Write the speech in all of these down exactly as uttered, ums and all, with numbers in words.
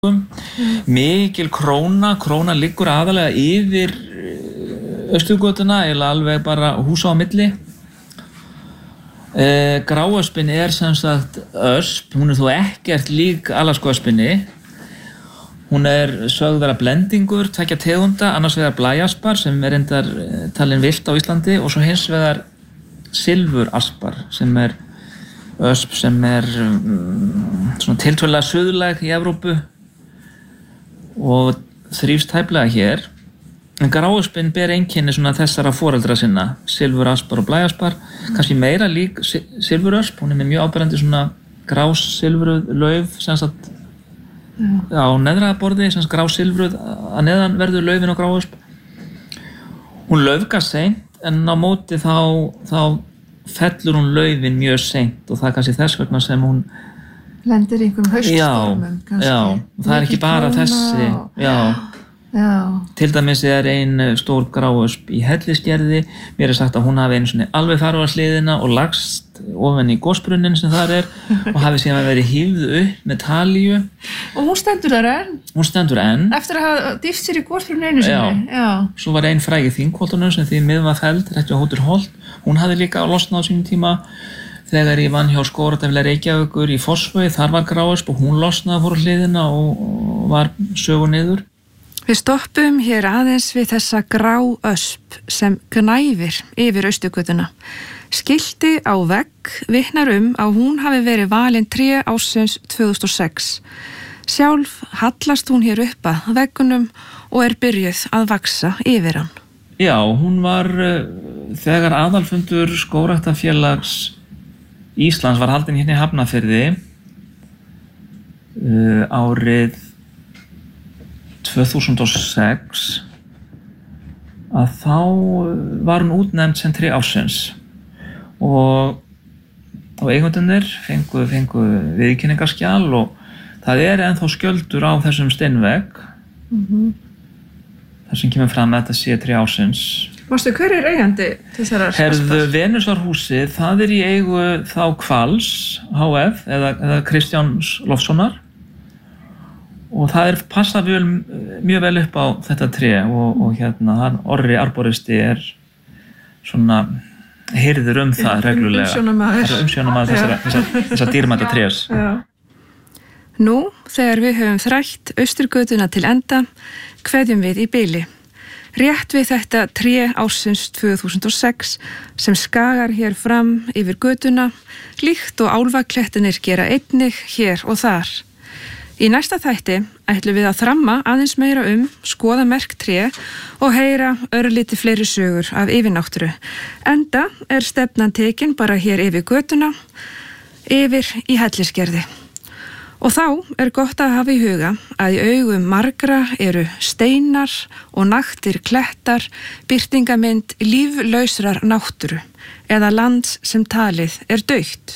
Mikil króna, króna liggur aðalega yfir Austurgötuna, eða alveg bara húsa á milli. E, Gráöspin er sem sagt ösp, hún er þó ekkert lík alaskoöspinni. Hún er sögð vera blendingur, tveggja tegunda, annars vegar blæaspar sem er reyndar talin villt á Íslandi og svo hins vegar silfuraspar sem er ösp sem er um, svona tiltölulega suðlæg í Evrópu og þrífst tæplega hér. En gráöspin ber einkenni svona þessara foreldra sinna, silfuraspar og blæaspar, kannski meira lík silfurösp, hún er með mjög áberandi svona grásilfruð lauf, sem sagt á neðra borði, sem sagt grásilfruð að neðan verður laufin á gráösp. Hún laufgar seint, en á móti þá, þá fellur hún laufin mjög seint og það er kannski þess vegna sem hún lendir í einhverjum hauststormum kannski. Já, það er ekki bara þessi. Já. Já. Til dæmis er ein stór gráösp í Hellisgerði. Mér er sagt að hún hafi einu svona alveg farið á hliðina og lagst ofan í gosbrunnin sem þar er og hafi síðan verið hífð upp með talíu. Og hún stendur þar enn? Hún stendur enn. Eftir að hafa dýft sér í gosbrunnin einu sinni? Já. Já. Svo var ein fræg í Þingholtunum sem því miðum var felld, rétt hjá Hótel Holt. Hún hafði líka losnað á sínum tíma þegar ég vann hjá Skógræktarfélagi Reykjavíkur í Fossvogi. Þar var gráösp og hún losnaði fór á hliðina og var sögu niður. Við stoppum hér aðeins við þessa gráösp sem gnæfir yfir Austurgötuna. Skilti á vegg vitnar um að hún hafi verið valin tré ársins tvö þúsund og sex. Sjálf hallast hún hér upp að veggunum og er byrjuð að vaxa yfir hann. Já, hún var þegar aðalfundur Skógræktarfélags Íslands var haldinn hérna í Hafnarfirði uh, árið tvö þúsund og sex að þá var hún útnefnd sem tré ársins og, og eigendurnir fengu, fengu viðurkenningarskjal og það er ennþá skjöldur á þessum steinvegg mm-hmm. þar sem kemur fram að þetta sé tré ársins. Mástu, hver er eigandi þessarar? Herðu, Venusarhúsið, það er í eigu þá Hvals H F eða, eða Kristjáns Loftssonar og það er passað vel, mjög vel upp á þetta tré og, og hérna hann Orri arboristi er svona heyrður um það reglulega. Umsjónamaður. Umsjónamaður þessara, þessara, þessara dýrmæta trés. Já. Nú, þegar við höfum þrætt Austurgötuna til enda, kveðjum við í bili. Rétt við þetta tré ársins tvö þúsund og sex sem skagar hér fram yfir götuna, líkt og álfaklettinir gera einnig hér og þar. Í næsta þætti ætlum við að þramma aðeins meira um, skoða merk tré og heyra örlítið fleiri sögur af yfirnáttúru. Enda er stefnan tekin bara hér yfir götuna, yfir í Hellisgerði. Og þá er gott að hafa í huga að í augum margra eru steinar og naktir klettar birtingamind líflausrar náttúru eða lands sem talið er dautt.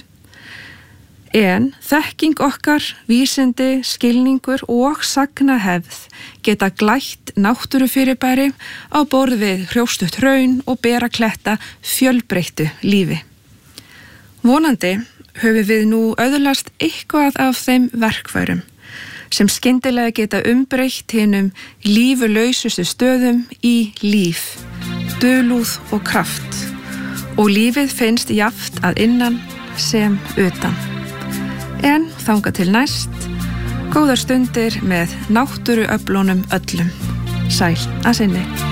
En þekking okkar, vísindi, skilningur og sagnahefð geta glætt náttúrufyrirbæri á borð við hrjóstutt hraun og bera kletta fjölbreyttu lífi. Vonandi höfum við nú öðlast eitthvað af þeim verkfærum sem skyndilega geta umbreytt hinum lífulausustu stöðum í líf, dulúð og kraft og lífið finnst jafnt að innan sem utan. En þangað til næst, góðar stundir með náttúruöflunum öllum. Sæl að sinni.